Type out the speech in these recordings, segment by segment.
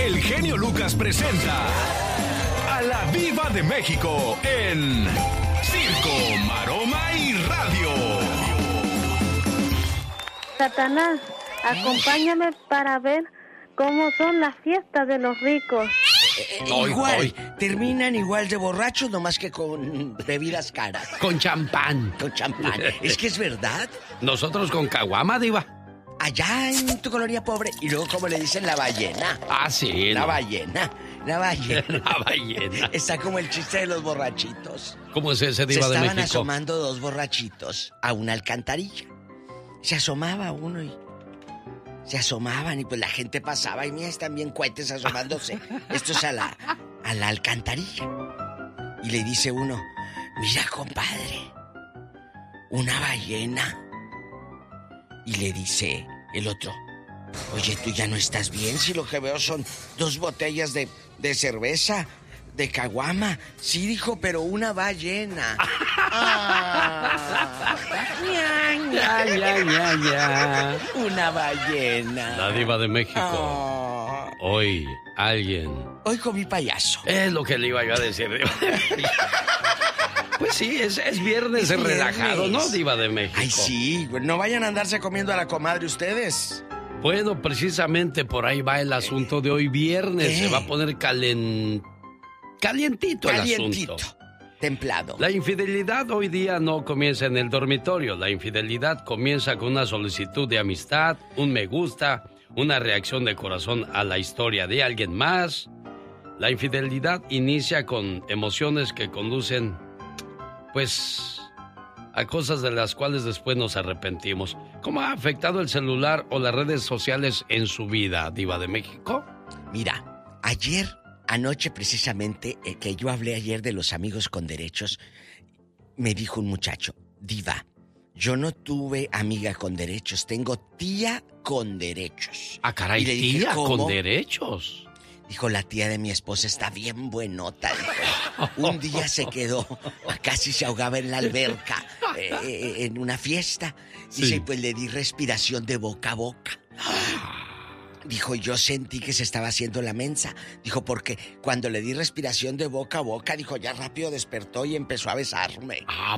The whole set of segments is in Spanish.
el genio Lucas presenta a la Diva de México en Circo, Maroma y Radio. Satanás, acompáñame para ver cómo son las fiestas de los ricos. Igual, terminan igual de borrachos, nomás que con bebidas caras. Con champán. Con champán. Es que es verdad. Nosotros con caguama, Diva. Allá en tu colonia pobre. Y luego, como le dicen, la ballena. Ah, sí. La ballena. La ballena. La ballena. Está como el chiste de los borrachitos. ¿Cómo es ese, Diva de México? Se estaban asomando dos borrachitos a una alcantarilla. Se asomaba uno y... Se asomaban y pues la gente pasaba y mira, están bien cohetes asomándose. Esto es a la alcantarilla. Y le dice uno, mira, compadre, una ballena. Y le dice el otro, oye, tú ya no estás bien si lo que veo son 2 botellas de cerveza, de caguama. Sí, dijo, pero una ballena. Ya. Una ballena. La Diva de México. Hoy, alguien... Hoy comí payaso. Es lo que le iba yo a decir, Diva de México. Pues sí, es viernes, es relajado, ¿no, Diva de México? Ay, sí, no vayan a andarse comiendo a la comadre ustedes. Bueno, precisamente por ahí va el asunto de hoy viernes. Se va a poner calientito el asunto. Templado. La infidelidad hoy día no comienza en el dormitorio. La infidelidad comienza con una solicitud de amistad, un me gusta, una reacción de corazón a la historia de alguien más. La infidelidad inicia con emociones que conducen, pues, a cosas de las cuales después nos arrepentimos. ¿Cómo ha afectado el celular o las redes sociales en su vida, Diva de México? Mira, anoche precisamente, que yo hablé ayer de los amigos con derechos, me dijo un muchacho, Diva, yo no tuve amiga con derechos, tengo tía con derechos. Ah, caray, tía con derechos. Dijo, la tía de mi esposa está bien buenota. Dijo. Un día se quedó, casi se ahogaba en la alberca, en una fiesta. Sí. Dice, pues le di respiración de boca a boca. Dijo, yo sentí que se estaba haciendo la mensa. Dijo, porque cuando le di respiración de boca a boca, dijo, ya rápido despertó y empezó a besarme. ¿A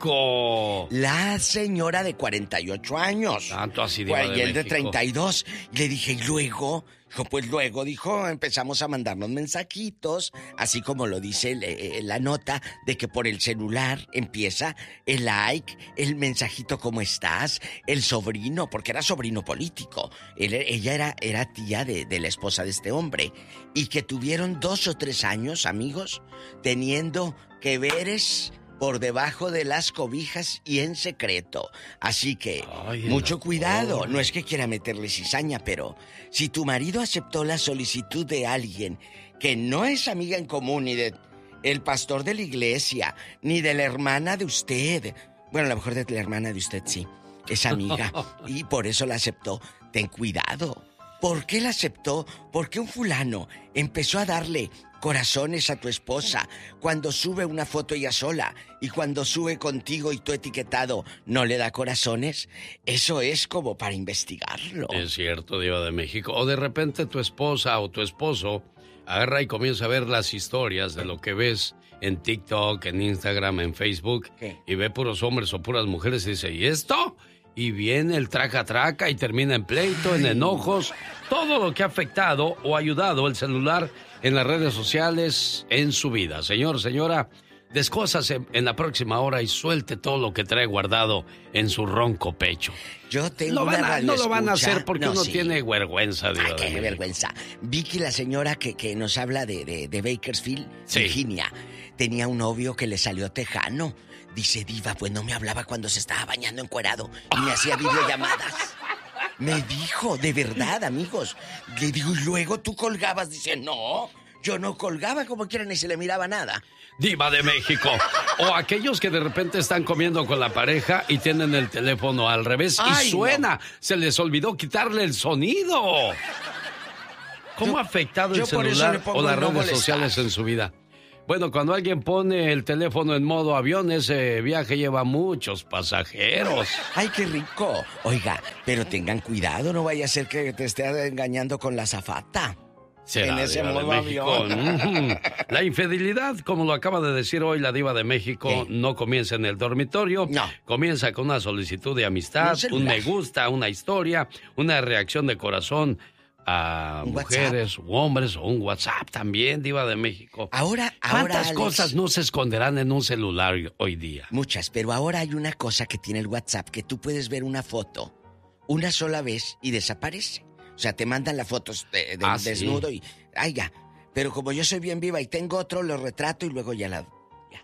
poco? La señora de 48 años. Tanto así, Diva de México. Y él de 32. Y le dije, ¿y luego? Dijo, pues luego, dijo, empezamos a mandarnos mensajitos, así como lo dice la nota, de que por el celular empieza el like, el mensajito, ¿cómo estás? El sobrino, porque era sobrino político. Ella era tía de la esposa de este hombre. Y que tuvieron 2 o 3 años, amigos, teniendo que veres por debajo de las cobijas y en secreto. Así que, mucho cuidado. No es que quiera meterle cizaña, pero si tu marido aceptó la solicitud de alguien que no es amiga en común ni de el pastor de la iglesia, ni de la hermana de usted, bueno, a lo mejor de la hermana de usted sí, es amiga, y por eso la aceptó, ten cuidado. ¿Por qué la aceptó? Porque un fulano empezó a darle corazones a tu esposa cuando sube una foto ella sola, y cuando sube contigo y tú etiquetado no le da corazones. Eso es como para investigarlo. Es cierto, Diva de México. O de repente tu esposa o tu esposo agarra y comienza a ver las historias de lo que ves en TikTok, en Instagram, en Facebook. ¿Qué? Y ve puros hombres o puras mujeres y dice, ¿y esto? Y viene el traca-traca y termina en pleito, en enojos. Todo lo que ha afectado o ayudado el celular en las redes sociales en su vida. Señor, señora, descósase en la próxima hora y suelte todo lo que trae guardado en su ronco pecho. Yo tengo No lo van a hacer porque no, uno sí. tiene vergüenza. Ay, qué vergüenza. Vicky, la señora que nos habla de Bakersfield, sí, Virginia, tenía un novio que le salió tejano. Dice, Diva, pues no me hablaba cuando se estaba bañando encuerado y me hacía videollamadas. Me dijo, de verdad, amigos. Le digo, y luego tú colgabas. Dice, no, yo no colgaba como quiera ni se le miraba nada. Diva de México. O aquellos que de repente están comiendo con la pareja y tienen el teléfono al revés. Ay, y suena. No. Se les olvidó quitarle el sonido. ¿Cómo ha afectado el celular o las redes sociales en su vida? Bueno, cuando alguien pone el teléfono en modo avión, ese viaje lleva muchos pasajeros. ¡Ay, qué rico! Oiga, pero tengan cuidado, no vaya a ser que te esté engañando con la azafata. en ese modo avión. La infidelidad, como lo acaba de decir hoy la diva de México, no comienza en el dormitorio. No. Comienza con una solicitud de amistad, un me gusta, una historia, una reacción de corazón a mujeres u hombres, o un WhatsApp también, diva de México. Ahora, ¿cuántas Alex, cosas no se esconderán en un celular hoy día? Muchas, pero ahora hay una cosa que tiene el WhatsApp, que tú puedes ver una foto una sola vez y desaparece. O sea, te mandan las fotos del desnudo y... ¡Ay, ya! Pero como yo soy bien viva y tengo otro, lo retrato y luego ya la...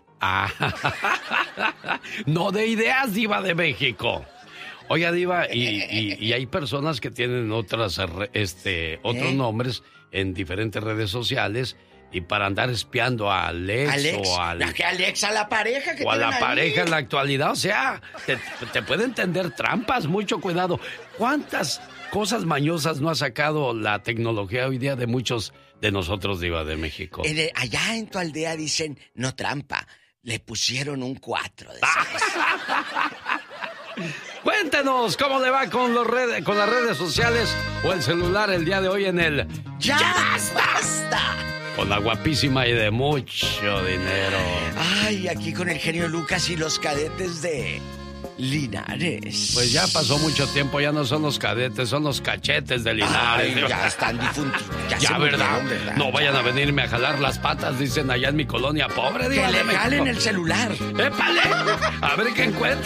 Ya. No de ideas, diva de México. Oiga, diva, y hay personas que tienen otros nombres en diferentes redes sociales y para andar espiando a Alex o al... ¿Que Alex a la pareja? Que o a la ahí? pareja en la actualidad, o sea, te pueden tender trampas, mucho cuidado. ¿Cuántas cosas mañosas no ha sacado la tecnología hoy día de muchos de nosotros, diva de México? Allá en tu aldea dicen, no trampa, le pusieron un 4 de Cuéntenos cómo le va con las redes sociales o el celular el día de hoy en el... ¡Ya basta! Con la guapísima y de mucho dinero. Ay, aquí con el genio Lucas y los cadetes de Linares. Pues ya pasó mucho tiempo, ya no son los cadetes, son los cachetes de Linares. Ay, ya están difuntos. Ya, ¿verdad? No vayan a venirme a jalar las patas, dicen allá en mi colonia pobre. Que le jalen el celular. ¡Épale! A ver qué encuentran.